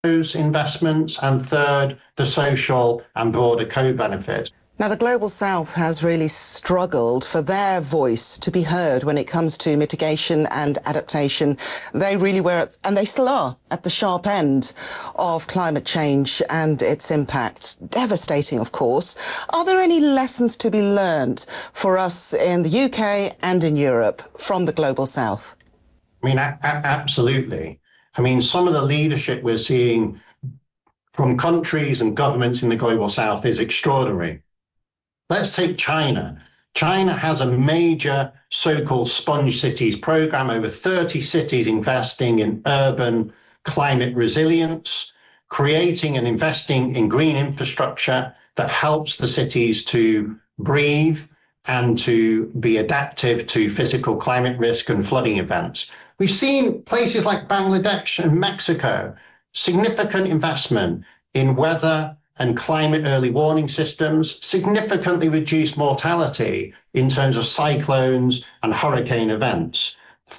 those investments, and third, the social and broader co-benefits. Now, the Global South has really struggled for their voice to be heard when it comes to mitigation and adaptation. They really were, and they still are, at the sharp end of climate change and its impacts. Devastating, of course. Are there any lessons to be learned for us in the UK and in Europe from the Global South? I mean, absolutely. I mean, some of the leadership we're seeing from countries and governments in the Global South is extraordinary. Let's take China. China has a major so-called sponge cities program, over 30 cities investing in urban climate resilience, creating and investing in green infrastructure that helps the cities to breathe and to be adaptive to physical climate risk and flooding events. We've seen places like Bangladesh and Mexico, significant investment in weather and climate early warning systems, significantly reduced mortality in terms of cyclones and hurricane events.